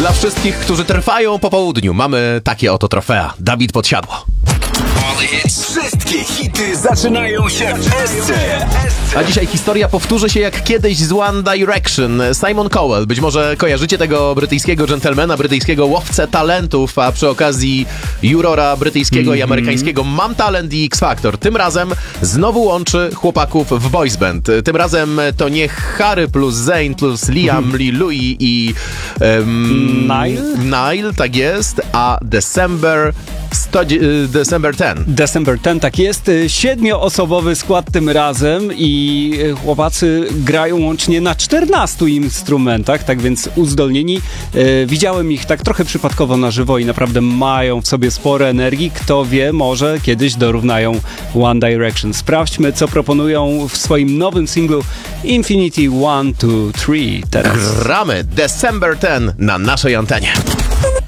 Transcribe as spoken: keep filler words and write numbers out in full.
Dla wszystkich, którzy trwają po południu, mamy takie oto trofea. Dawid Podsiadło. Wszystkie hity zaczynają się w S C. A dzisiaj historia powtórzy się jak kiedyś z One Direction. Simon Cowell, być może kojarzycie tego brytyjskiego dżentelmena, brytyjskiego łowcę talentów, a przy okazji jurora brytyjskiego mm-hmm. i amerykańskiego Mam Talent i X Factor. Tym razem znowu łączy chłopaków w boys band. Tym razem to nie Harry plus Zayn plus Liam, mm-hmm. Lee Louis i um, Nile? Nile, tak jest, a December sto, December ten. December ten, tak jest. Siedmioosobowy skład tym razem i chłopacy grają łącznie na czternastu instrumentach, tak więc uzdolnieni. E, widziałem ich tak trochę przypadkowo na żywo i naprawdę mają w sobie sporo energii. Kto wie, może kiedyś dorównają One Direction. Sprawdźmy, co proponują w swoim nowym singlu Infinity one, two, three. Teraz Gramy December ten na naszej antenie.